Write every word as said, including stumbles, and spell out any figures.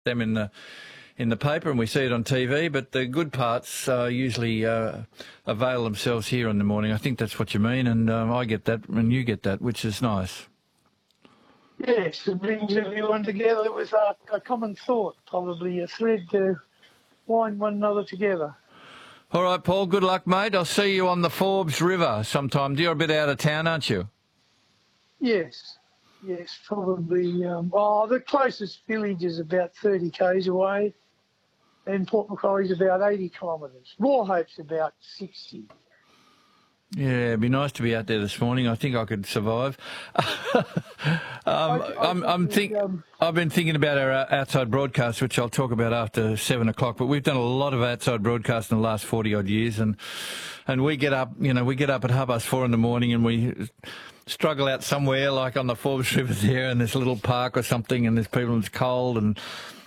them in the in the paper and we see it on T V, but the good parts uh, usually uh, avail themselves here in the morning. I think that's what you mean, and um, I get that and you get that, which is nice. Yes, it brings everyone together. It was a, a common thought, probably a thread to wind one another together. All right, Paul, good luck, mate. I'll see you on the Forbes River sometime. You're a bit out of town, aren't you? Yes, yes, probably. Um, oh, the closest village is about thirty k's away, and Port Macquarie's about eighty kilometres. Rawhope's about sixty. Yeah, it'd be nice to be out there this morning. I think I could survive. um, I, I I'm, I'm think, um, I've been thinking about our outside broadcast, which I'll talk about after seven o'clock. But we've done a lot of outside broadcasts in the last forty odd years, and and we get up, you know, we get up at half past four in the morning, and we struggle out somewhere like on the Forbes River there, in this little park or something, and there's people and it's cold, and